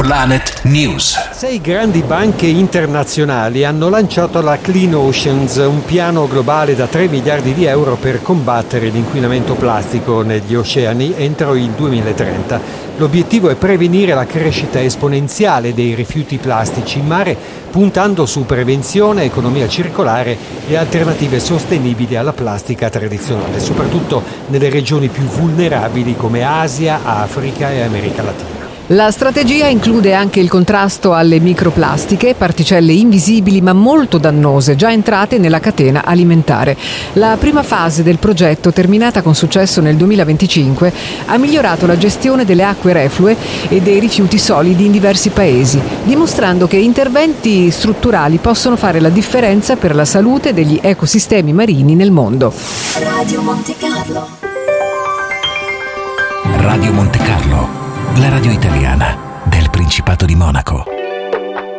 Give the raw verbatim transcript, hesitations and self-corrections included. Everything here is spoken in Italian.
Planet News. Sei grandi banche internazionali hanno lanciato la Clean Oceans, un piano globale da tre miliardi di euro per combattere l'inquinamento plastico negli oceani entro il duemilatrenta. L'obiettivo è prevenire la crescita esponenziale dei rifiuti plastici in mare, puntando su prevenzione, economia circolare e alternative sostenibili alla plastica tradizionale, soprattutto nelle regioni più vulnerabili come Asia, Africa e America Latina. La strategia include anche il contrasto alle microplastiche, particelle invisibili ma molto dannose, già entrate nella catena alimentare. La prima fase del progetto, terminata con successo nel duemilaventicinque, ha migliorato la gestione delle acque reflue e dei rifiuti solidi in diversi paesi, dimostrando che interventi strutturali possono fare la differenza per la salute degli ecosistemi marini nel mondo. Radio Monte Carlo. Radio Monte Carlo, la radio italiana del Principato di Monaco.